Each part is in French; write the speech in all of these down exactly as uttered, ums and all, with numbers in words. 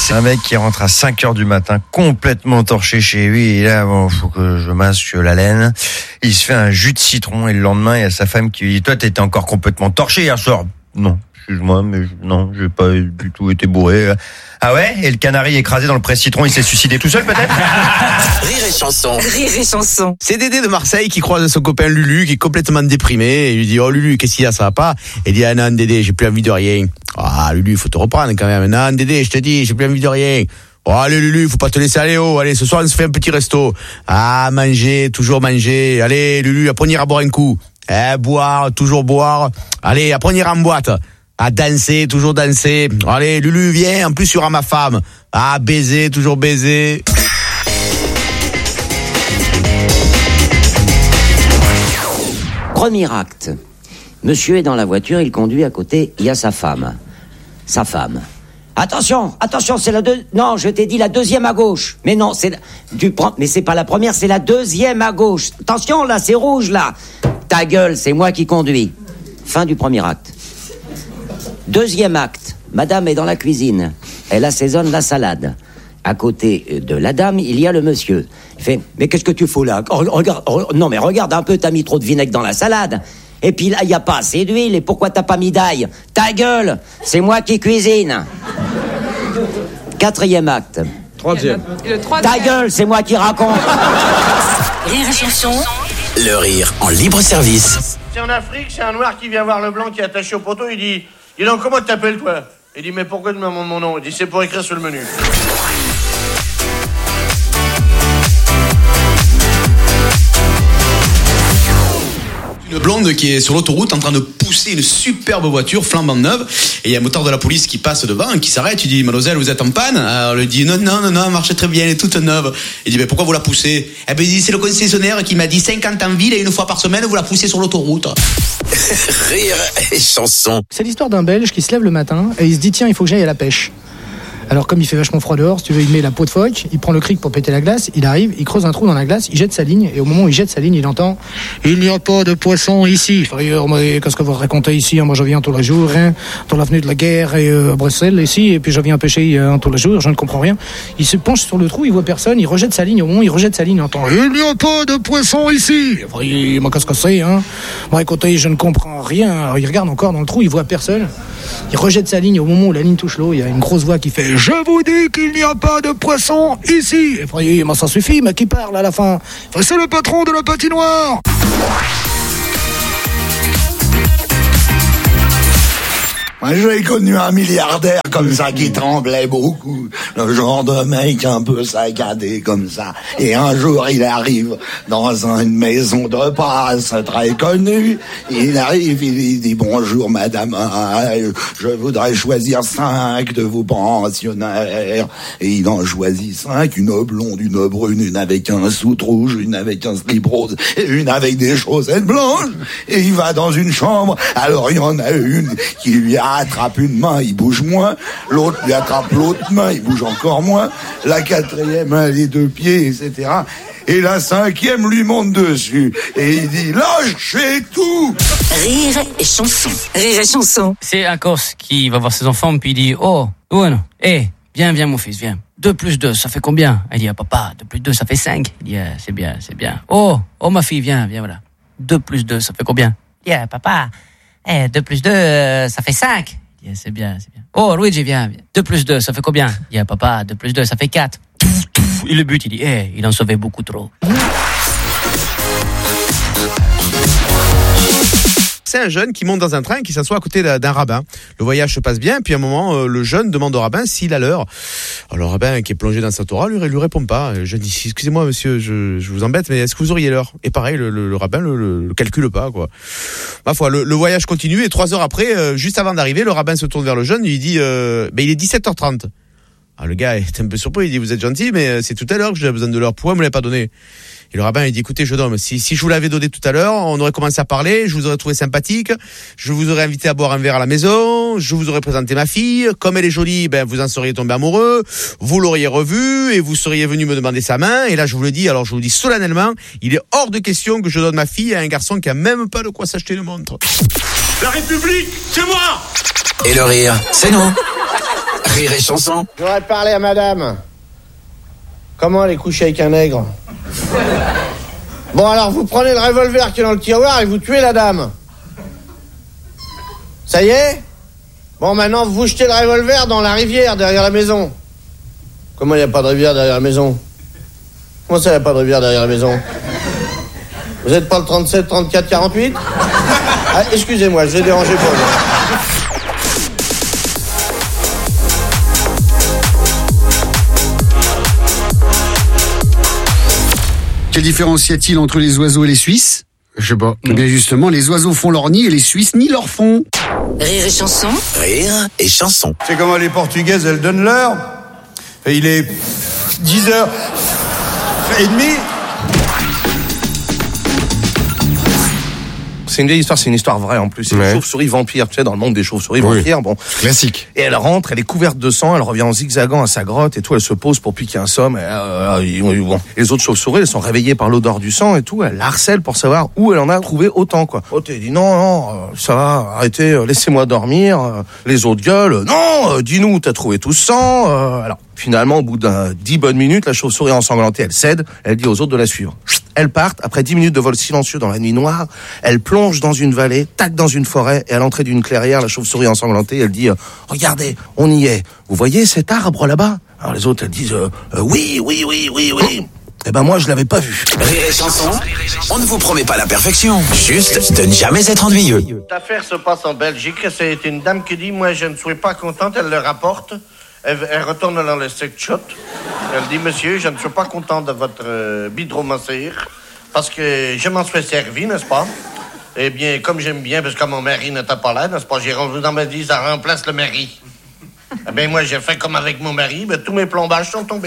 C'est un mec qui rentre à cinq heures du matin, complètement torché chez lui, et là, bon, faut que je masque la laine. Il se fait un jus de citron, et le lendemain, il y a sa femme qui lui dit, toi, t'étais encore complètement torché hier soir. Non, excuse-moi, mais je, non, j'ai pas du tout été bourré. Ah ouais? Et le canari écrasé dans le presse-citron, il s'est suicidé tout seul, peut-être? Rire et chanson. Rire et chanson. C'est Dédé de Marseille qui croise son copain Lulu qui est complètement déprimé et il lui dit, oh Lulu, qu'est-ce qu'il y a, ça va pas? Et il dit, ah non Dédé, j'ai plus envie de rien. Ah Lulu, il faut te reprendre quand même. Non Dédé, je te dis, j'ai plus envie de rien. Oh allez Lulu, faut pas te laisser aller, oh allez, ce soir on se fait un petit resto. Ah manger, toujours manger. Allez Lulu, après on ira boire un coup. Eh boire, toujours boire. Allez, après on ira en boîte. À danser, toujours danser. Allez Lulu, viens, en plus il y aura ma femme. Ah baiser, toujours baiser. Premier acte. Monsieur est dans la voiture, il conduit à côté, il y a sa femme. Sa femme. Attention, attention, c'est la deux... Non, je t'ai dit la deuxième à gauche. Mais non, c'est... Du... Mais c'est pas la première, c'est la deuxième à gauche. Attention, là, c'est rouge, là. Ta gueule, c'est moi qui conduis. Fin du premier acte. Deuxième acte. Madame est dans la cuisine. Elle assaisonne la salade. À côté de la dame, il y a le monsieur. Il fait, mais qu'est-ce que tu fous là? Regarde, non mais regarde un peu, t'as mis trop de vinaigre dans la salade. Et puis là, il n'y a pas assez d'huile, et pourquoi t'as pas mis d'ail? Ta gueule, c'est moi qui cuisine. Quatrième acte. Troisième. Le troisième. Ta gueule, c'est moi qui raconte. Rire et chanson. Le rire en libre service. C'est en Afrique, c'est un noir qui vient voir le blanc qui est attaché au poteau, il dit, dis donc, comment t'appelles toi? Il dit, mais pourquoi tu me demandes mon nom? Il dit, c'est pour écrire sur le menu. Une blonde qui est sur l'autoroute en train de pousser une superbe voiture flambant neuve et il y a un motard de la police qui passe devant et qui s'arrête. Il dit, mademoiselle, vous êtes en panne? Alors elle dit, non, non, non, non, elle marche très bien, elle est toute neuve. Il dit, mais pourquoi vous la poussez? Eh ben il dit, c'est le concessionnaire qui m'a dit cinquante en ville et une fois par semaine vous la poussez sur l'autoroute. Rire et chanson. C'est l'histoire d'un Belge qui se lève le matin et il se dit, tiens, il faut que j'aille à la pêche. Alors comme il fait vachement froid dehors, si tu veux, il met la peau de phoque, il prend le cric pour péter la glace, il arrive, il creuse un trou dans la glace, il jette sa ligne, et au moment où il jette sa ligne, il entend « Il n'y a pas de poisson ici !» Frère, mais qu'est-ce que vous racontez ici? Moi je viens tous les jours, hein, dans l'avenue de la Guerre et euh, à Bruxelles, ici, et puis je viens pêcher euh, tous les jours, je ne comprends rien. Il se penche sur le trou, il voit personne, il rejette sa ligne, au moment où il rejette sa ligne, il entend « Il n'y a pas de poisson ici !» Frère, mais qu'est-ce que c'est, hein? Bon écoutez, je ne comprends rien. Alors, il regarde encore dans le trou, il voit personne, il rejette sa ligne, au moment où la ligne touche l'eau, il y a une grosse voix qui fait « Je vous dis qu'il n'y a pas de poisson ici !» Et puis, mais ça suffit, mais qui parle à la fin? C'est le patron de la patinoire. Moi, j'ai connu un milliardaire comme ça qui tremblait beaucoup. Le genre de mec un peu saccadé comme ça. Et un jour, il arrive dans une maison de passe très connue. Il arrive, il dit, bonjour madame, je voudrais choisir cinq de vos pensionnaires. Et il en choisit cinq, une blonde, une brune, une avec un soute rouge, une avec un slip rose et une avec des chaussettes blanches. Et il va dans une chambre. Alors il y en a une qui lui a attrape une main, il bouge moins. L'autre lui attrape l'autre main, il bouge encore moins. La quatrième a les deux pieds, et cetera. Et la cinquième lui monte dessus. Et il dit, lâchez tout! Rire et chanson. Rire et chanson. C'est un Corse qui va voir ses enfants, puis il dit, oh, bueno, eh, viens, viens mon fils, viens. deux plus deux, ça fait combien? Elle dit, ah, papa, deux plus deux, ça fait cinq. Il dit, ah, c'est bien, c'est bien. Oh, oh ma fille, viens, viens, voilà. deux plus deux, ça fait combien? Il dit, ah, papa, eh, deux plus deux, euh, ça fait cinq. Il dit, c'est bien, c'est bien. Oh, Luigi, viens, viens. deux plus deux, ça fait combien? Il dit, ah, papa, deux plus deux, ça fait quatre. Il le bute, il dit, eh, il en sauvait beaucoup trop. C'est un jeune qui monte dans un train et qui s'assoit à côté d'un rabbin. Le voyage se passe bien, puis à un moment, euh, le jeune demande au rabbin s'il a l'heure. Alors le rabbin, qui est plongé dans sa Torah, lui, lui répond pas. Le jeune dit, excusez-moi monsieur, je, je vous embête, mais est-ce que vous auriez l'heure? Et pareil, le, le, le rabbin le, le, le calcule pas, quoi. Ma foi, le, le voyage continue et trois heures après, euh, juste avant d'arriver, le rabbin se tourne vers le jeune et lui dit, euh, ben il est dix-sept heures trente. Ah, le gars est un peu surpris, il dit, vous êtes gentil, mais c'est tout à l'heure que j'ai besoin de l'heure. Pourquoi vous me l'avez pas donné? Et le rabbin, il dit, écoutez, jeune homme, si, si je vous l'avais donné tout à l'heure, on aurait commencé à parler, je vous aurais trouvé sympathique, je vous aurais invité à boire un verre à la maison, je vous aurais présenté ma fille, comme elle est jolie, ben, vous en seriez tombé amoureux, vous l'auriez revue, et vous seriez venu me demander sa main, et là, je vous le dis, alors je vous le dis solennellement, il est hors de question que je donne ma fille à un garçon qui a même pas de quoi s'acheter une montre. La République, c'est moi! Et le rire, c'est nous. Rire et chanson. J'aurais parlé à madame. Comment elle est couchée avec un nègre? Bon, alors vous prenez le revolver qui est dans le tiroir et vous tuez la dame. Ça y est? Bon, maintenant vous jetez le revolver dans la rivière derrière la maison. Comment il n'y a pas de rivière derrière la maison? Comment ça, il n'y a pas de rivière derrière la maison? Vous n'êtes pas le trente-sept, trente-quatre, quarante-huit? Ah, excusez-moi, je vais déranger pour vous. Quelle différence y a-t-il entre les oiseaux et les Suisses? Je sais pas. Eh bien justement, les oiseaux font leur nid et les Suisses nient leur fond. Rire et chanson. Rire et chanson. C'est comment les Portugaises, elles donnent l'heure. Et il est dix heures et demie. C'est une vieille histoire, c'est une histoire vraie en plus. C'est Ouais. une chauve-souris vampire, tu sais, dans le monde des chauves-souris Oui. vampires. Bon. Classique. Et elle rentre, elle est couverte de sang, elle revient en zigzagant à sa grotte et tout, elle se pose pour piquer un somme. Et, euh, et, bon. Et les autres chauves-souris, elles sont réveillées par l'odeur du sang et tout, elle la harcèle pour savoir où elle en a trouvé autant, quoi. Oh, t'es dit non, non, euh, ça va, arrêtez, euh, laissez-moi dormir. Euh, les autres gueulent, non, euh, dis-nous où t'as trouvé tout ce sang. Euh, alors, finalement, au bout d'un dix bonnes minutes, la chauve-souris ensanglantée, elle cède, elle dit aux autres de la suivre. Elles partent, après dix minutes de vol silencieux dans la nuit noire, elle plonge dans une vallée, tac dans une forêt, et à l'entrée d'une clairière, la chauve-souris ensanglantée, elle dit euh, « Regardez, on y est. Vous voyez cet arbre là-bas ?» Alors les autres, elles disent euh, euh, « Oui, oui, oui, oui, oui. » Eh ben moi, je l'avais pas vu. Rire et chanson. On ne vous promet pas la perfection, juste de ne jamais être ennuyeux. Cette affaire se passe en Belgique. C'est une dame qui dit « Moi, je ne suis pas contente. » Elle le rapporte. Elle, elle retourne dans le sex shop. Elle dit « Monsieur, je ne suis pas contente de votre euh, bidromasseur parce que je m'en suis servi, n'est-ce pas? Eh bien, comme j'aime bien, parce que mon mari n'était pas là, n'est-ce pas? J'ai rendu dans ma dit, ça remplace le mari. Eh bien, moi, j'ai fait comme avec mon mari, ben, tous mes plombages sont tombés. »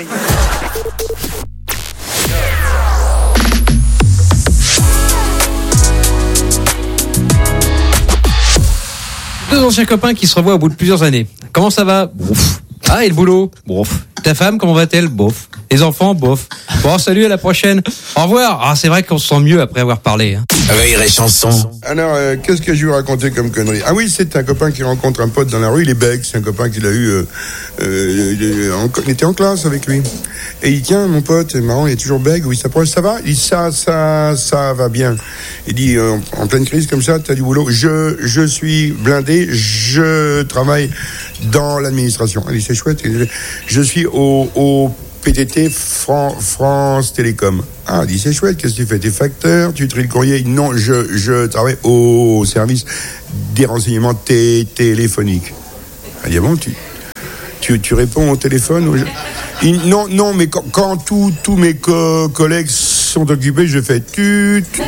Deux anciens copains qui se revoient au bout de plusieurs années. Comment ça va? Bof. Ah, et le boulot? Bof. Ta femme, comment va-t-elle? Bof. Les enfants? Bof. Bon, salut, à la prochaine. Au revoir. Ah, c'est vrai qu'on se sent mieux après avoir parlé. Hein. Rire et chanson. Alors, euh, qu'est-ce que je vais vous raconter comme connerie? Ah oui, c'est un copain qui rencontre un pote dans la rue, il est bègue, c'est un copain qu'il a eu, euh, euh, il, est en, il était en classe avec lui. Et il dit, tiens, mon pote, c'est marrant, il est toujours bègue, oui, ça s'approche, ça va? Il dit, ça, ça, ça va bien. Il dit, euh, en pleine crise comme ça, t'as du boulot? Je, je suis blindé, je travaille dans l'administration. Il dit, c'est chouette, je suis au, au P T T Fran- France Télécom. Ah, il dit, c'est chouette, qu'est-ce que tu fais? T'es facteur, tu tries le courrier? Non, je, je travaille au service des renseignements té- téléphoniques. Il dit, ah bon, tu, tu, tu réponds au téléphone? Aux... Il, non, non, mais quand, quand tous tous mes co- collègues sont occupés, je fais tu, tu, tu.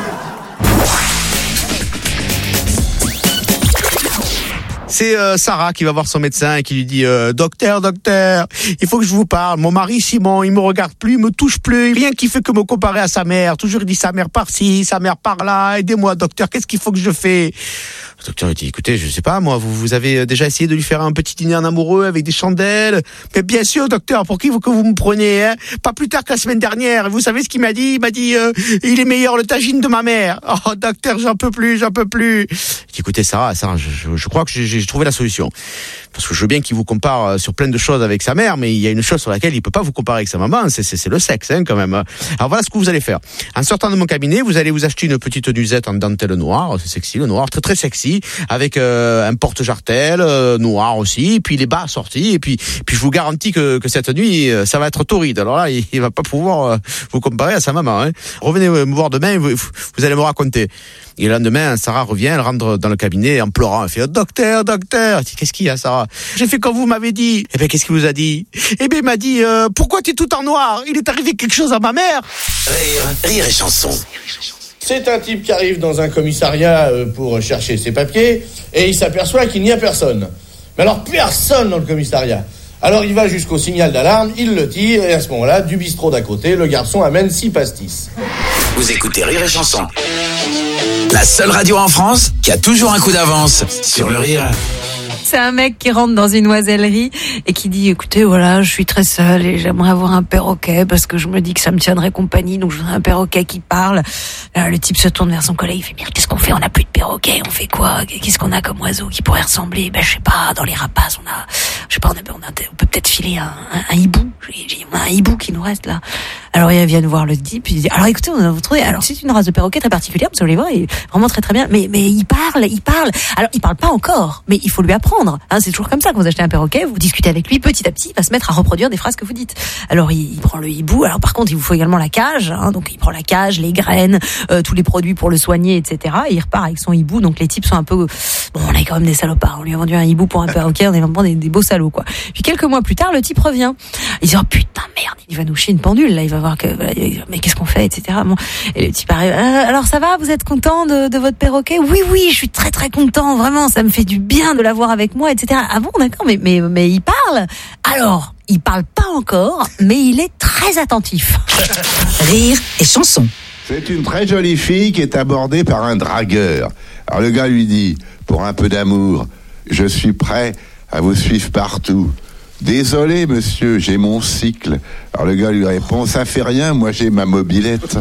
C'est euh, Sarah qui va voir son médecin et qui lui dit euh, docteur, docteur, il faut que je vous parle. Mon mari Simon, il me regarde plus, il me touche plus, rien qui fait que me comparer à sa mère. Toujours il dit sa mère par-ci, sa mère par-là. Aidez-moi, docteur, qu'est-ce qu'il faut que je fais? Le docteur il dit écoutez, je sais pas moi, vous vous avez déjà essayé de lui faire un petit dîner en amoureux avec des chandelles? Mais bien sûr, docteur, pour qui vous que vous me preniez, hein? Pas plus tard que la semaine dernière. Vous savez ce qu'il m'a dit? Il m'a dit euh, il est meilleur le tagine de ma mère. Oh docteur, j'en peux plus, j'en peux plus. Je dis, écoutez Sarah, Sarah, je, je, je crois que j'ai, j'ai trouvé la solution. Parce que je veux bien qu'il vous compare sur plein de choses avec sa mère, mais il y a une chose sur laquelle il peut pas vous comparer avec sa maman, c'est, c'est, c'est le sexe, hein, quand même. Alors voilà ce que vous allez faire. En sortant de mon cabinet, vous allez vous acheter une petite nuisette en dentelle noire, c'est sexy, le noir, très très sexy, avec euh, un porte-jartel euh, noir aussi, et puis les bas sortis, et puis puis je vous garantis que, que cette nuit, ça va être torride. Alors là, il, il va pas pouvoir euh, vous comparer à sa maman. Hein. Revenez me voir demain, vous, vous allez me raconter. Et le lendemain, Sarah revient, elle rentre dans le cabinet en pleurant. Elle fait « Docteur, docteur !» Je dis « Qu'est-ce qu'il y a, Sarah ?»« J'ai fait comme vous m'avez dit. » Eh bien, qu'est-ce qu'il vous a dit? Eh bien, il m'a dit euh, « Pourquoi tu es tout en noir? Il est arrivé quelque chose à ma mère. » Rire, rire et chanson. C'est un type qui arrive dans un commissariat pour chercher ses papiers et il s'aperçoit qu'il n'y a personne. Mais alors, personne dans le commissariat. Alors, il va jusqu'au signal d'alarme, il le tire et à ce moment-là, du bistrot d'à côté, le garçon amène six pastis. Vous écoutez Rire et chanson. La seule radio en France qui a toujours un coup d'avance sur le rire. C'est un mec qui rentre dans une oisellerie et qui dit écoutez voilà je suis très seul et j'aimerais avoir un perroquet parce que je me dis que ça me tiendrait compagnie donc je voudrais un perroquet qui parle. Alors, le type se tourne vers son collègue, il fait mais qu'est-ce qu'on fait, on n'a plus de perroquet, on fait quoi, qu'est-ce qu'on a comme oiseau qui pourrait ressembler? Ben je sais pas, dans les rapaces on a je sais pas, on, a, on, a, on peut peut-être filer un, un, un hibou. J'ai dit, on a un hibou qui nous reste là. Alors ils viennent voir le type, il dit, alors écoutez, on a vous trouvé, alors c'est une race de perroquet très particulière, vous allez voir, il est vraiment très très bien, mais mais il parle, il parle. Alors il parle pas encore, mais il faut lui apprendre. Hein, c'est toujours comme ça quand vous achetez un perroquet, vous discutez avec lui, petit à petit, il va se mettre à reproduire des phrases que vous dites. Alors il, il prend le hibou. Alors par contre, il vous faut également la cage, hein, donc il prend la cage, les graines, euh, tous les produits pour le soigner, et cetera. Et il repart avec son hibou. Donc les types sont un peu, bon, on est quand même des salopards. On lui a vendu un hibou pour un perroquet, on est vraiment des, des beaux salauds, quoi. Puis quelques mois plus tard, le type revient. Il dit, oh putain merde, il va nous chier une pendule là, il va voir que, mais qu'est-ce qu'on fait, et cetera. Bon, et le type arrive. Euh, alors ça va, vous êtes content de, de votre perroquet? Oui, oui, je suis très très content, vraiment, ça me fait du bien de l'avoir avec moi, et cetera. Ah bon, d'accord, mais mais mais il parle. Alors, il parle pas encore, mais il est très attentif. Rire et chanson. C'est une très jolie fille qui est abordée par un dragueur. Alors le gars lui dit, pour un peu d'amour, je suis prêt à vous suivre partout. Désolé monsieur, j'ai mon cycle. Alors le gars lui répond, ça fait rien, moi j'ai ma mobilette.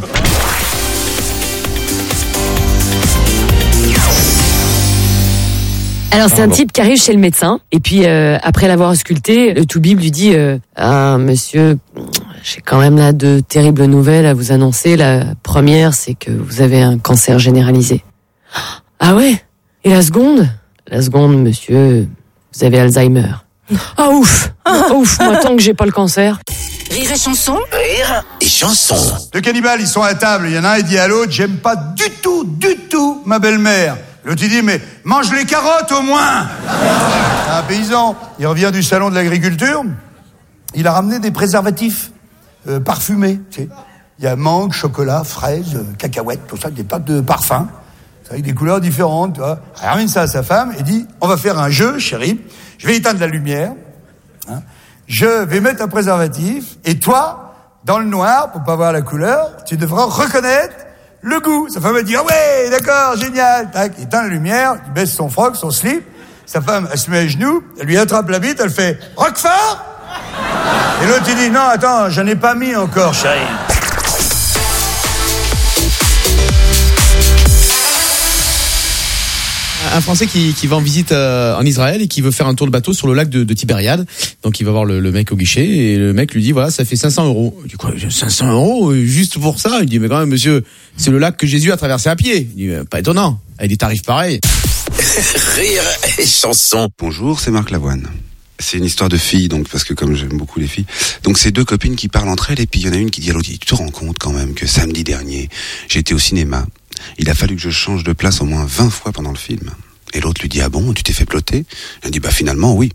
Alors c'est un type qui arrive chez le médecin et puis euh, après l'avoir ausculté, le toubib lui dit euh, ah monsieur, j'ai quand même là de terribles nouvelles à vous annoncer. La première, c'est que vous avez un cancer généralisé. Ah ouais? Et la seconde? La seconde, monsieur, vous avez Alzheimer. Ah ouf, ah, ouf, moi tant que j'ai pas le cancer. Rire et chanson. Rire et chanson. Deux cannibales, ils sont à table. Il y en a un, il dit à l'autre, j'aime pas du tout, du tout ma belle-mère. L'autre, il dit, mais mange les carottes au moins. Un paysan, il revient du salon de l'agriculture. Il a ramené des préservatifs euh, parfumés. Tu sais. Il y a mangue, chocolat, fraises, euh, cacahuètes, tout ça, des pâtes de parfum. Avec des couleurs différentes, tu vois. Il ramène ça à sa femme et dit, on va faire un jeu, chérie. Je vais éteindre la lumière. Hein. Je vais mettre un préservatif. Et toi, dans le noir, pour pas voir la couleur, tu devras reconnaître le goût. Sa femme va dire, ah ouais, d'accord, génial. Tac, il éteint la lumière, il baisse son froc, son slip. Sa femme, elle se met à genoux, elle lui attrape la bite, elle fait, Roquefort? Et l'autre, il dit, non, attends, j'en ai pas mis encore, chérie. Un Français qui, qui va en visite euh, en Israël et qui veut faire un tour de bateau sur le lac de, de Tibériade. Donc il va voir le, le mec au guichet et le mec lui dit voilà, ça fait cinq cents euros. Il dit quoi, cinq cents euros juste pour ça? Il dit mais quand même monsieur, c'est le lac que Jésus a traversé à pied. Il dit pas étonnant, avec des tarifs pareils. Rire et chanson. Bonjour, c'est Marc Lavoine. C'est une histoire de filles, donc parce que comme j'aime beaucoup les filles, donc c'est deux copines qui parlent entre elles et puis il y en a une qui dit à l'autre, tu te rends compte quand même que samedi dernier, j'étais au cinéma. Il a fallu que je change de place au moins vingt fois pendant le film. Et l'autre lui dit, ah bon, tu t'es fait ploter? Elle dit, bah finalement, oui.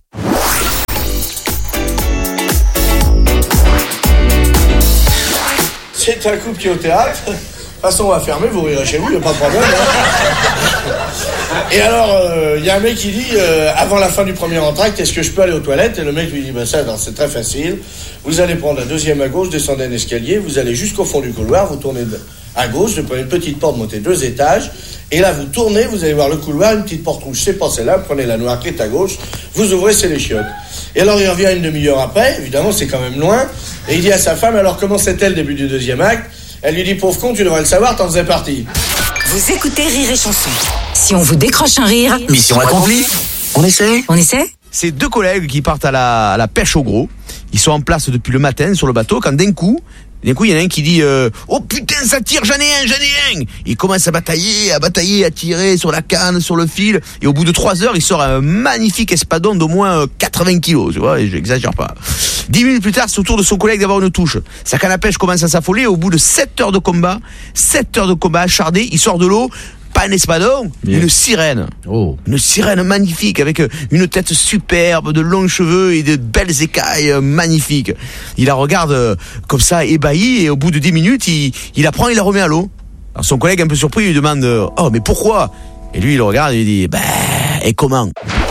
C'est un couple qui est au théâtre. De toute façon, on va fermer, vous rirez chez vous, il n'y a pas de problème. Hein. Et alors, il euh, y a un mec qui dit, euh, avant la fin du premier entracte, est-ce que je peux aller aux toilettes? Et le mec lui dit, bah ça, alors, c'est très facile. Vous allez prendre la deuxième à gauche, descendez un escalier, vous allez jusqu'au fond du couloir, vous tournez à gauche, vous prenez une petite porte, montez deux étages, et là, vous tournez, vous allez voir le couloir, une petite porte rouge, c'est pas celle-là, prenez la noire qui est à gauche, vous ouvrez, c'est les chiottes. Et alors, il revient une demi-heure après, évidemment, c'est quand même loin, et il dit à sa femme, alors comment c'était le début du deuxième acte? Elle lui dit, pauvre con, tu devrais le savoir, t'en faisais partie. Vous écoutez Rire et chanson. Si on vous décroche un rire... Mission accomplie. On essaie? On essaie? C'est deux collègues qui partent à la, à la pêche au gros. Ils sont en place depuis le matin sur le bateau, quand d'un coup... D'un coup, il y en a un qui dit euh, « Oh putain, ça tire, j'en ai un, j'en ai un !» Il commence à batailler, à batailler, à tirer sur la canne, sur le fil. Et au bout de trois heures, il sort un magnifique espadon d'au moins quatre-vingts kilos, tu vois, et j'exagère pas. Dix minutes plus tard, c'est au tour de son collègue d'avoir une touche. Sa canne à pêche commence à s'affoler. Et au bout de sept heures de combat, sept heures de combat acharné, il sort de l'eau. Pas un espadon, yeah. Une sirène. Oh. Une sirène magnifique avec une tête superbe, de longs cheveux et de belles écailles magnifiques. Il la regarde comme ça, ébahi, et au bout de dix minutes, il, il la prend et la remet à l'eau. Alors son collègue, un peu surpris, lui demande « Oh, mais pourquoi ?» Et lui, il le regarde et il dit « Bah, et comment ?»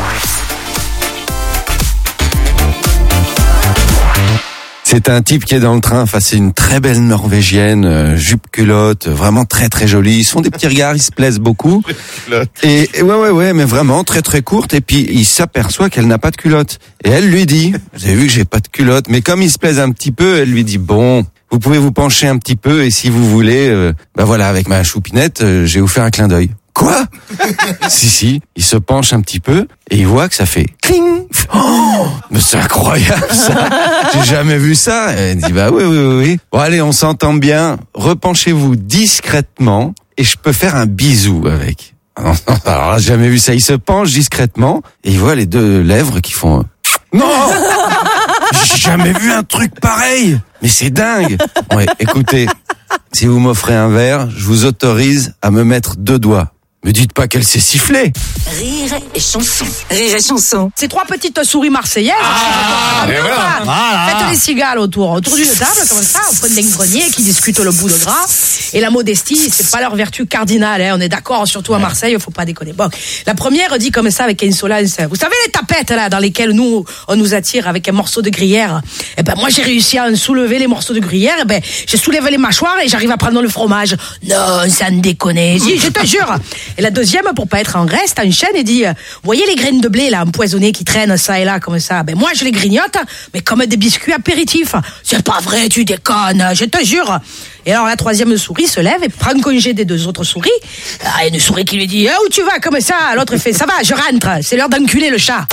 C'est un type qui est dans le train, enfin c'est une très belle norvégienne, euh, jupe culotte, vraiment très très jolie. Ils se font des petits regards, ils se plaisent beaucoup. Et, et ouais ouais ouais, mais vraiment très très courte. Et puis il s'aperçoit qu'elle n'a pas de culotte. Et elle lui dit, vous avez vu que j'ai pas de culotte, mais comme il se plaise un petit peu, elle lui dit bon, vous pouvez vous pencher un petit peu et si vous voulez, euh, bah voilà, avec ma choupinette, euh, je vais vous faire un clin d'œil. Quoi? Si, si, il se penche un petit peu et il voit que ça fait cling. Oh, mais c'est incroyable ça. J'ai jamais vu ça. Et il dit bah oui, oui, oui, oui. Bon allez, on s'entend bien. Repenchez-vous discrètement et je peux faire un bisou avec. Alors là, j'ai jamais vu ça. Il se penche discrètement et il voit les deux lèvres qui font. Non! J'ai jamais vu un truc pareil. Mais c'est dingue. Ouais, écoutez, si vous m'offrez un verre, je vous autorise à me mettre deux doigts. Me dites pas qu'elle s'est sifflée. Rire et chanson. Rire et chanson. Ces trois petites souris marseillaises. Ah, qui et voilà. voilà. Faites les cigales autour, autour d'une table, comme ça, au fond d'un grenier, qui discutent le bout de gras. Et la modestie, c'est pas leur vertu cardinale, hein. On est d'accord, surtout à Marseille, faut pas déconner. Bon. La première dit comme ça, avec insolence. Vous savez les tapettes, là, dans lesquelles nous, on nous attire avec un morceau de gruyère? Eh ben, moi, j'ai réussi à en soulever les morceaux de gruyère, eh ben, j'ai soulevé les mâchoires et j'arrive à prendre le fromage. Non, ça ne déconne. Si, je te jure. Et la deuxième, pour pas être en Grèce, t'enchaînes et dit, vous voyez les graines de blé, là, empoisonnées qui traînent ça et là, comme ça. Ben, moi, je les grignote, mais comme des biscuits apéritifs. C'est pas vrai, tu déconnes, je te jure. Et alors, la troisième souris se lève et prend congé des deux autres souris. Ah, une souris qui lui dit, ah, où tu vas, comme ça? L'autre fait, ça va, je rentre, c'est l'heure d'enculer le chat.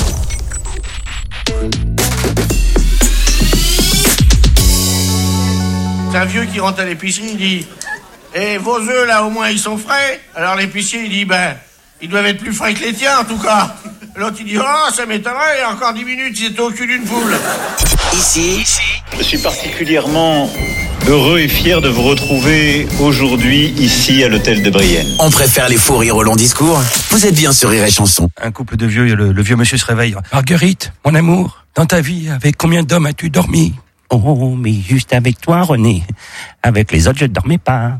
C'est un vieux qui rentre à l'épicerie, il dit eh, vos œufs, là, au moins, ils sont frais. Alors l'épicier, il dit ben, ils doivent être plus frais que les tiens, en tout cas. L'autre, il dit oh, ça m'étonnerait, il y a encore dix minutes, ils étaient au cul d'une poule. Ici, je suis particulièrement heureux et fier de vous retrouver aujourd'hui, ici, à l'hôtel de Brienne. On préfère les faux rires au long discours. Vous êtes bien sur Rire et Chanson. Un couple de vieux, le, le vieux monsieur se réveille. Marguerite, mon amour, dans ta vie, avec combien d'hommes as-tu dormi? Oh, mais juste avec toi, René. Avec les autres, je ne dormais pas.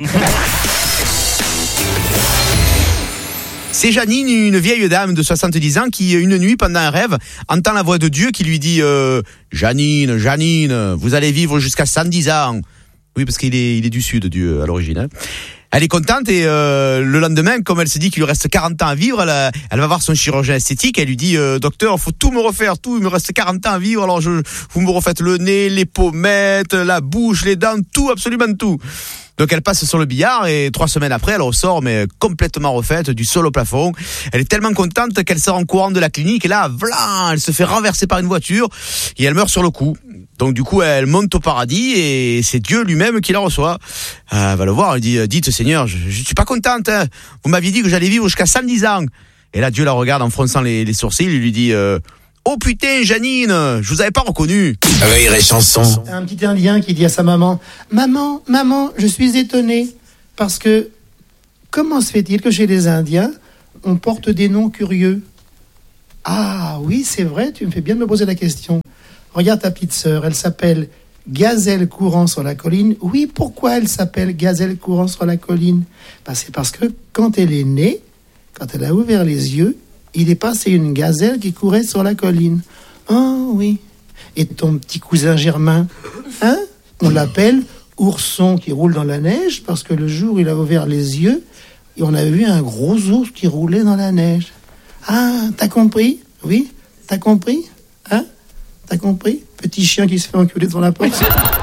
C'est Janine, une vieille dame de soixante-dix ans qui, une nuit, pendant un rêve, entend la voix de Dieu qui lui dit euh, « Janine, Janine, vous allez vivre jusqu'à cent dix ans. » Oui, parce qu'il est, il est du sud, Dieu, à l'origine. Hein. Elle est contente et euh, le lendemain, comme elle se dit qu'il lui reste quarante ans à vivre, elle, elle va voir son chirurgien esthétique. Elle lui dit euh, docteur, il faut tout me refaire, tout. Il me reste quarante ans à vivre. Alors je, vous me refaites le nez, les pommettes, la bouche, les dents, tout, absolument tout. Donc elle passe sur le billard et trois semaines après, elle ressort mais complètement refaite, du sol au plafond. Elle est tellement contente qu'elle sort en courant de la clinique et là, vlan, elle se fait renverser par une voiture et elle meurt sur le coup. Donc du coup, elle monte au paradis et c'est Dieu lui-même qui la reçoit. Euh, elle va le voir, elle dit, dites Seigneur, je, je suis pas contente, hein. Vous m'aviez dit que j'allais vivre jusqu'à cent dix ans. Et là, Dieu la regarde en fronçant les, les sourcils, il lui dit, euh, oh putain, Janine, je vous avais pas reconnu. Rire et Chanson. Un petit Indien qui dit à sa maman, maman, maman, je suis étonné parce que comment se fait-il que chez les Indiens, on porte des noms curieux? Ah oui, c'est vrai, tu me fais bien de me poser la question. Regarde ta petite sœur, elle s'appelle Gazelle courant sur la colline. Oui, pourquoi elle s'appelle Gazelle courant sur la colline? Ben, c'est parce que quand elle est née, quand elle a ouvert les yeux, il est passé une gazelle qui courait sur la colline. Oh oui. Et ton petit cousin Germain, hein? On l'appelle ourson qui roule dans la neige parce que le jour où il a ouvert les yeux, et on a vu un gros ours qui roulait dans la neige. Ah, t'as compris? Oui, t'as compris? Hein? T'as compris? Petit chien qui se fait enculer devant la porte.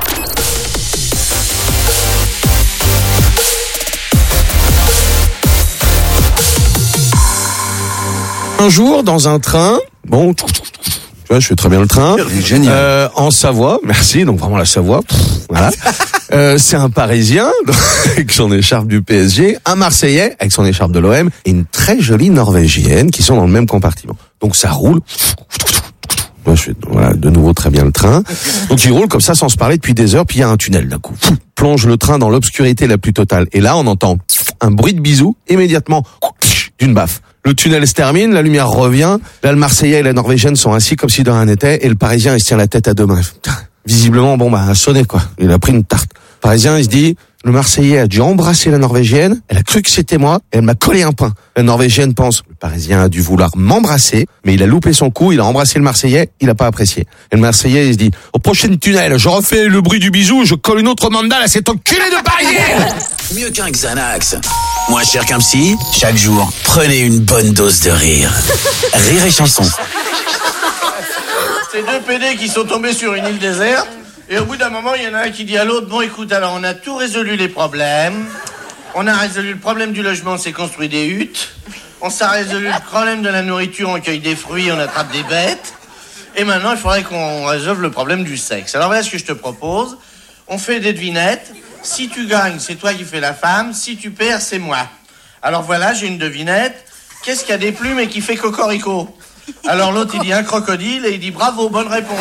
Un jour, dans un train, bon, tu vois, je fais très bien le train. Génial. Euh, en Savoie, merci, donc vraiment la Savoie, pff, voilà. Euh, c'est un Parisien, avec son écharpe du P S G, un Marseillais, avec son écharpe de l'O M, et une très jolie Norvégienne, qui sont dans le même compartiment. Donc ça roule. Moi, je fais, voilà, de nouveau très bien le train. Donc il roule comme ça sans se parler depuis des heures, puis il y a un tunnel d'un coup. Plonge le train dans l'obscurité la plus totale. Et là, on entend un bruit de bisou, immédiatement, d'une baffe. Le tunnel se termine, la lumière revient. Là, le Marseillais et la Norvégienne sont assis comme si de rien n'était, et le Parisien, il se tient la tête à deux mains. Visiblement, bon, bah, a sonné, quoi. Il a pris une tarte. Le Parisien, il se dit, le Marseillais a dû embrasser la Norvégienne, elle a cru que c'était moi, et elle m'a collé un pain. La Norvégienne pense, le Parisien a dû vouloir m'embrasser, mais il a loupé son coup, il a embrassé le Marseillais, il a pas apprécié. Et le Marseillais, il se dit, au prochain tunnel, je refais le bruit du bisou, je colle une autre mandale à cet enculé de Parisien. Mieux qu'un Xanax, moins cher qu'un psy, chaque jour, prenez une bonne dose de rire. Rire et Chanson. C'est deux P D qui sont tombés sur une île déserte. Et au bout d'un moment, il y en a un qui dit à l'autre, bon écoute, alors on a tout résolu les problèmes. On a résolu le problème du logement, on s'est construit des huttes. On s'est résolu le problème de la nourriture, on cueille des fruits, on attrape des bêtes. Et maintenant, il faudrait qu'on résolve le problème du sexe. Alors voilà ce que je te propose. On fait des devinettes. Si tu gagnes, c'est toi qui fais la femme. Si tu perds, c'est moi. Alors voilà, j'ai une devinette. Qu'est-ce qu'il y a des plumes et qui fait cocorico? Alors l'autre, il dit un crocodile et il dit bravo, bonne réponse.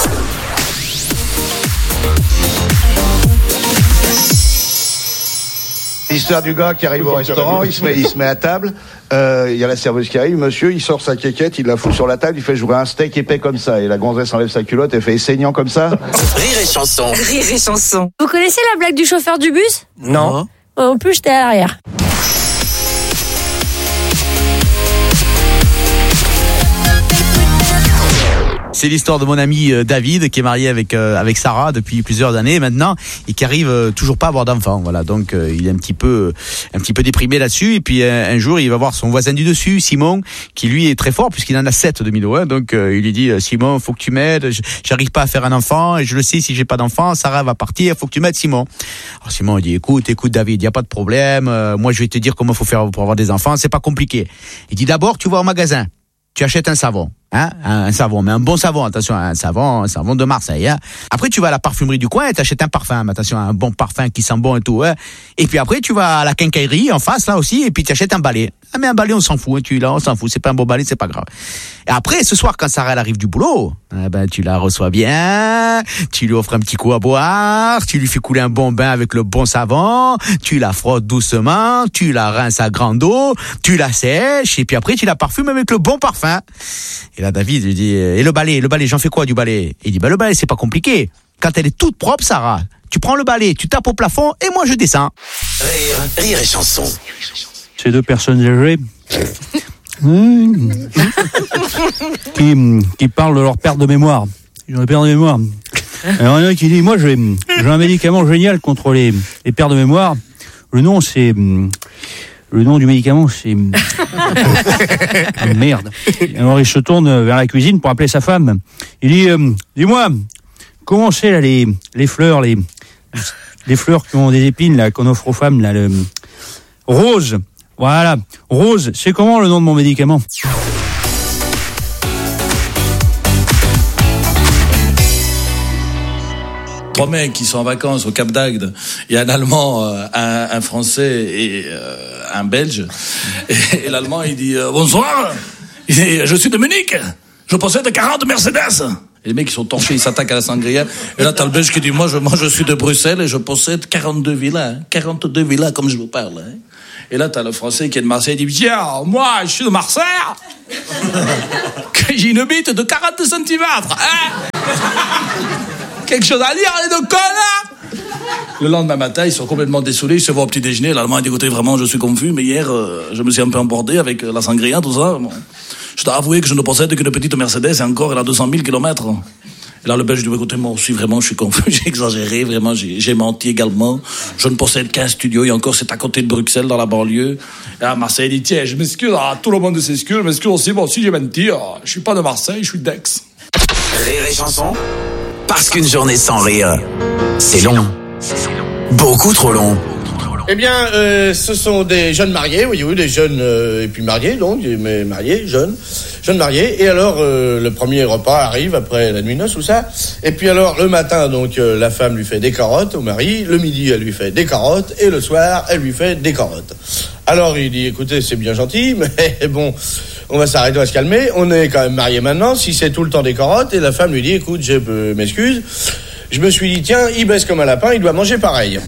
L'histoire du gars qui arrive au restaurant, il se met, il se met à table, euh, il y a la serveuse qui arrive, monsieur, il sort sa quéquette, il la fout sur la table, il fait jouer un steak épais comme ça, et la gonzesse enlève sa culotte et fait saignant comme ça. Rire et chanson. Rire et chanson. Vous connaissez la blague du chauffeur du bus? Non. En plus, j'étais à l'arrière. C'est l'histoire de mon ami euh, David qui est marié avec euh, avec Sarah depuis plusieurs années maintenant et qui arrive euh, toujours pas à avoir d'enfant. Voilà, donc euh, il est un petit peu un petit peu déprimé là-dessus. Et puis euh, un jour, il va voir son voisin du dessus, Simon, qui lui est très fort puisqu'il en a sept de Milo. Hein, donc euh, il lui dit Simon, faut que tu m'aides. J'arrive pas à faire un enfant et je le sais, si j'ai pas d'enfant, Sarah va partir. Faut que tu m'aides, Simon. Alors Simon il dit écoute, écoute David, il y a pas de problème. Euh, moi je vais te dire comment faut faire pour avoir des enfants. C'est pas compliqué. Il dit d'abord tu vas au magasin, tu achètes un savon. Hein, un, un savon, mais un bon savon, attention, un savon, un savon de Marseille. Hein. Après, tu vas à la parfumerie du coin et t'achètes un parfum, mais attention, un bon parfum qui sent bon et tout. Hein. Et puis après, tu vas à la quincaillerie en face, là aussi, et puis tu achètes un balai. Ah, mais un balai, on s'en fout, hein, tu là, on s'en fout, c'est pas un bon balai, c'est pas grave. Et après, ce soir, quand Sarah elle arrive du boulot, eh ben, tu la reçois bien, tu lui offres un petit coup à boire, tu lui fais couler un bon bain avec le bon savon, tu la frottes doucement, tu la rinces à grande eau, tu la sèches, et puis après, tu la parfumes avec le bon parfum. Et là, David, il dit, et le balai, le balai, j'en fais quoi du balai? Il dit, bah, le balai, c'est pas compliqué. Quand elle est toute propre, Sarah, tu prends le balai, tu tapes au plafond, et moi, je descends. Rire, rire et chanson. Ces deux personnes âgées mmh, qui, qui parlent de leur perte de mémoire. Ils ont une perte de mémoire. Alors, il y en a qui dit, moi, j'ai, j'ai un médicament génial contre les, les pertes de mémoire. Le nom, c'est... Le nom du médicament, c'est... Merde. Alors, il se tourne vers la cuisine pour appeler sa femme. Il dit, euh, dis-moi, comment c'est, là, les, les fleurs, les, les fleurs qui ont des épines, là, qu'on offre aux femmes, là, le... Rose. Voilà. Rose, c'est comment le nom de mon médicament? Trois mecs qui sont en vacances au Cap d'Agde, il y a un Allemand, euh, un, un Français et euh, un Belge. Et, et l'Allemand, il dit euh, bonsoir, il dit, je suis Dominique, je possède quarante Mercedes. Et les mecs, ils sont torchés, ils s'attaquent à la sangria. Et là, t'as le Belge qui dit, moi, je, moi, je suis de Bruxelles et je possède quarante-deux villas, hein, quarante-deux villas comme je vous parle. Hein. Et là, t'as le Français qui est de Marseille, il dit, tiens, moi, je suis de Marseille, que j'ai une bite de quarante centimètres, hein. Quelque chose à dire, les deux connards. Le lendemain matin, ils sont complètement dessoulés, ils se voient au petit déjeuner. L'Allemand dit, écoutez, vraiment, je suis confus, mais hier, euh, je me suis un peu embordé avec euh, la sangria, tout ça. Bon. Je dois avouer que je ne possède qu'une petite Mercedes et encore, elle a deux cent mille kilomètres. Et là, le Belge dit, écoutez, moi aussi, vraiment, je suis confus, j'ai exagéré, vraiment, j'ai, j'ai menti également. Je ne possède qu'un studio, et encore, c'est à côté de Bruxelles, dans la banlieue. Et à Marseille, il dit, tiens, je m'excuse, ah, tout le monde s'excuse, je m'excuse aussi, moi aussi, j'ai menti, ah, je suis pas de Marseille, je suis d'Aix. Rire et chanson. Parce qu'une journée sans rire, c'est long. Beaucoup trop long. Eh bien, euh, ce sont des jeunes mariés, oui, oui, des jeunes euh, et puis mariés, donc, mais mariés, jeunes, jeunes mariés. Et alors, euh, le premier repas arrive après la nuit noce, tout ça. Et puis alors, le matin, donc, euh, la femme lui fait des carottes au mari. Le midi, elle lui fait des carottes. Et le soir, elle lui fait des carottes. Alors, il dit, écoutez, c'est bien gentil, mais bon, on va s'arrêter, on va se calmer. On est quand même mariés maintenant. Si c'est tout le temps des carottes, et la femme lui dit, écoute, je euh, m'excuse. Je me suis dit, tiens, il baisse comme un lapin, il doit manger pareil.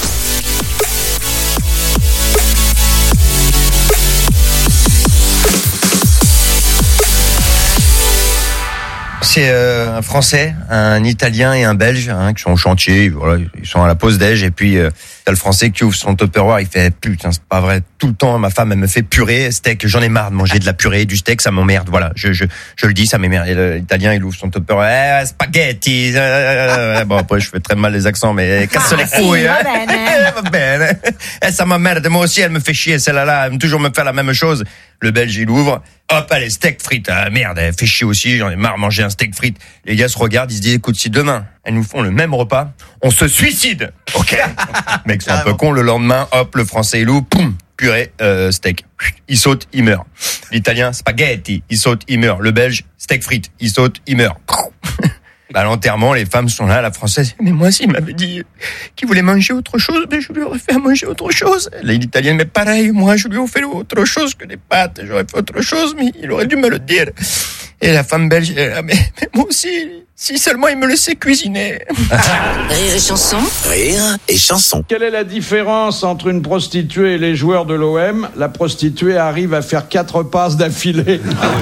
C'est euh, un Français, un Italien et un Belge hein, qui sont au chantier. Voilà, ils sont à la pause déj et puis euh, t'as le Français qui ouvre son Tupperware. Il fait putain, c'est pas vrai. Tout le temps, ma femme elle me fait purée, steak. J'en ai marre de manger de la purée, du steak, ça m'emmerde. Voilà, je je je le dis, ça m'emmerde. Et l'Italien il ouvre son Tupperware, eh, spaghetti. Euh, bon après je fais très mal les accents, mais casse les couilles. Hein. Va bene. Eh, ça m'emmerde. Moi aussi elle me fait chier celle-là. Elle aime toujours me faire la même chose. Le Belge il ouvre. hop, allez, steak frites. Ah merde, elle fait chier aussi, j'en ai marre de manger un steak frites. Les gars se regardent, ils se disent, écoute, si demain, elles nous font le même repas, on se suicide. Ok. Mec, c'est un peu con, le lendemain, hop, le français il loue, poum, purée, euh, steak. Il saute, il meurt. L'italien, spaghetti, il saute, il meurt. Le belge, steak frites, il saute, il meurt. À l'enterrement, les femmes sont là, la française. Mais moi, s'il m'avait dit qu'il voulait manger autre chose, mais je lui aurais fait à manger autre chose. L'italienne, mais pareil, moi, je lui ai fait autre chose que des pâtes. J'aurais fait autre chose, mais il aurait dû me le dire. Et la femme belge, elle est là, mais, mais moi aussi, si seulement il me laissait cuisiner. Rire et chanson. Rire et chanson. Quelle est la différence entre une prostituée et les joueurs de l'O M ? La prostituée arrive à faire quatre passes d'affilée.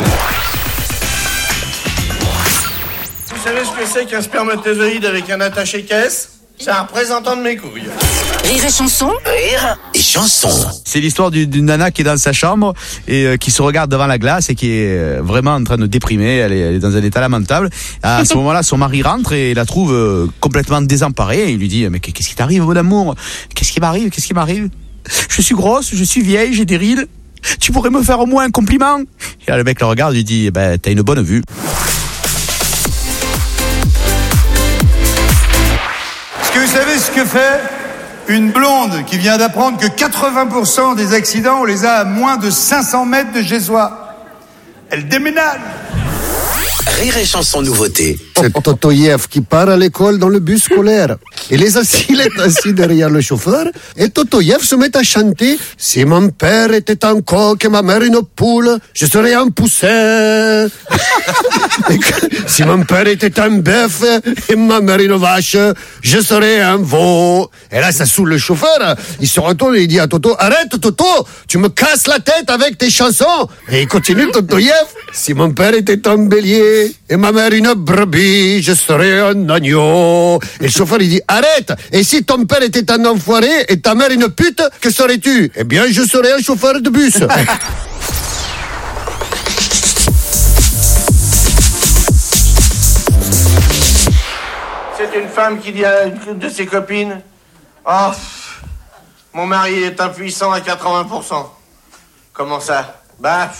Vous savez ce que c'est qu'un spermatozoïde avec un attaché-caisse ? C'est un représentant de mes couilles. Rire et chanson. Rire et chanson. C'est l'histoire d'une, d'une nana qui est dans sa chambre et euh, qui se regarde devant la glace et qui est euh, vraiment en train de déprimer. Elle est, elle est dans un état lamentable. À ce moment-là, son mari rentre et la trouve euh, complètement désemparée. Et il lui dit, mais qu'est-ce qui t'arrive, mon amour ? Qu'est-ce qui m'arrive ? Qu'est-ce qui m'arrive ? Je suis grosse, je suis vieille, j'ai des rides. Tu pourrais me faire au moins un compliment ? Et là, le mec le regarde et lui dit, ben, t'as une bonne vue. Est-ce que vous savez ce que fait une blonde qui vient d'apprendre que quatre-vingts pour cent des accidents, on les a à moins de cinq cents mètres de chez soi ? Elle déménage. Rire et chanson nouveauté. C'est Totoyev qui part à l'école dans le bus scolaire. Et les assis, il est assis derrière le chauffeur. Et Totoyev se met à chanter. Si mon père était un coq et ma mère une poule, je serais un poussin. Et que, si mon père était un bœuf et ma mère une vache, je serais un veau. Et là, ça saoule le chauffeur. Il se retourne et il dit à Toto, arrête Toto, tu me casses la tête avec tes chansons. Et il continue Totoyev. Si mon père était un bélier et ma mère une brebis, je serais un agneau. Et le chauffeur il dit arrête. Et si ton père était un enfoiré et ta mère une pute, que serais-tu ? Eh bien je serais un chauffeur de bus. C'est une femme qui dit à une de ses copines, oh, mon mari est impuissant à quatre-vingts pour cent. Comment ça ? Bah,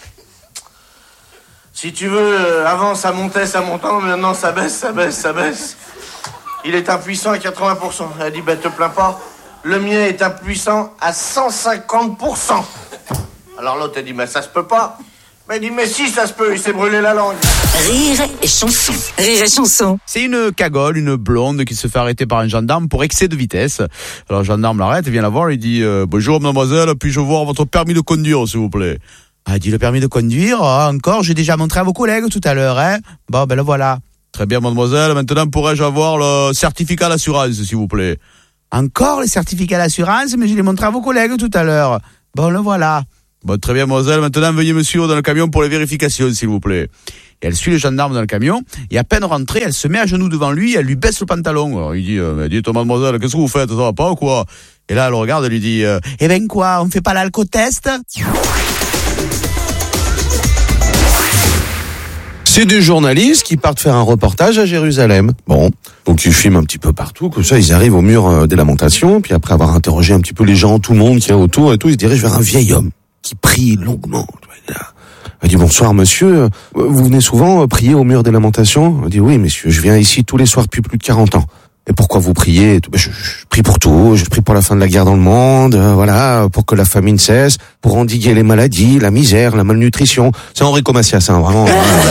si tu veux, euh, avant ça montait, ça montait, maintenant ça baisse, ça baisse, ça baisse. Il est impuissant à quatre-vingts pour cent. Elle dit, ben te plains pas, le mien est impuissant à cent cinquante pour cent. Alors l'autre elle dit, mais ça se peut pas. Mais il dit, mais si ça se peut, il s'est brûlé la langue. Rire et chanson. Rire et chanson. C'est une cagole, une blonde qui se fait arrêter par un gendarme pour excès de vitesse. Alors le gendarme l'arrête, vient la voir, il dit euh, bonjour mademoiselle, puis-je voir votre permis de conduire s'il vous plaît ? Ah, dit le permis de conduire, ah, encore, j'ai déjà montré à vos collègues tout à l'heure, hein. Bon, ben le voilà. Très bien, mademoiselle, maintenant pourrais-je avoir le certificat d'assurance, s'il vous plaît ? Encore le certificat d'assurance, mais je l'ai montré à vos collègues tout à l'heure. Bon, le voilà. Bon, très bien, mademoiselle, maintenant veuillez me suivre dans le camion pour les vérifications, s'il vous plaît. Et elle suit le gendarme dans le camion, et à peine rentrée, elle se met à genoux devant lui, et elle lui baisse le pantalon. Alors, il dit, euh, dites mademoiselle, qu'est-ce que vous faites, ça va pas ou quoi ? Et là, elle regarde, elle lui dit, euh, eh ben quoi, on fait pas l'alcotest ? C'est des journalistes qui partent faire un reportage à Jérusalem. Bon, donc ils filment un petit peu partout, comme ça ils arrivent au mur des lamentations, puis après avoir interrogé un petit peu les gens, tout le monde qui est autour et tout, ils se dirigent vers un vieil homme qui prie longuement. Il dit bonsoir monsieur, vous venez souvent prier au mur des lamentations ? Il dit oui monsieur, je viens ici tous les soirs depuis plus de quarante ans. Et pourquoi vous priez ? je, je prie pour tout, je prie pour la fin de la guerre dans le monde, euh, voilà, pour que la famine cesse, pour endiguer les maladies, la misère, la malnutrition. C'est Enrico Macias, hein, vraiment.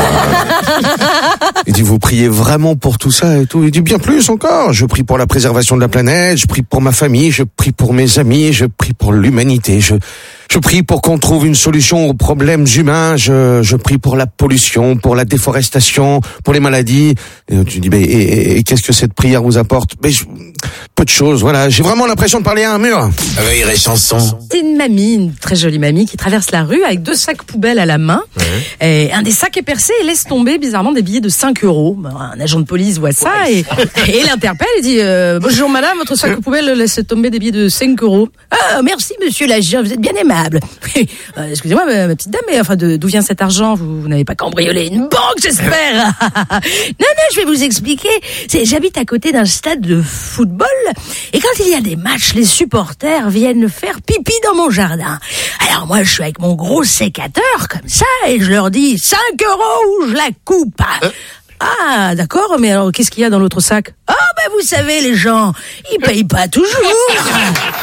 Il dit vous priez vraiment pour tout ça et tout. Il dit bien plus encore, je prie pour la préservation de la planète, je prie pour ma famille, je prie pour mes amis, je prie pour l'humanité, je... Je prie pour qu'on trouve une solution aux problèmes humains. Je, je prie pour la pollution, pour la déforestation, pour les maladies. Et tu dis, mais et, et, et qu'est-ce que cette prière vous apporte ? Mais je, peu de choses. Voilà, j'ai vraiment l'impression de parler à un mur. Rire et chanson. C'est une mamie, une très jolie mamie, qui traverse la rue avec deux sacs poubelles à la main. Ouais. Et un des sacs est percé et laisse tomber bizarrement des billets de cinq euros. Un agent de police voit ça ouais. et, et l'interpelle et dit euh, bonjour madame, votre sac à poubelle laisse tomber des billets de cinq euros. Ah merci monsieur l'agent, vous êtes bien aimable. Euh, excusez-moi, ma, ma petite dame, mais enfin, de, d'où vient cet argent ? Vous, vous n'avez pas cambriolé une banque, j'espère. Non, non, je vais vous expliquer. C'est, j'habite à côté d'un stade de football, et quand il y a des matchs, les supporters viennent faire pipi dans mon jardin. Alors moi, je suis avec mon gros sécateur, comme ça, et je leur dis, cinq euros ou je la coupe. Euh. Ah, d'accord, mais alors, qu'est-ce qu'il y a dans l'autre sac? Ah, ben, vous savez, les gens, ils payent pas toujours.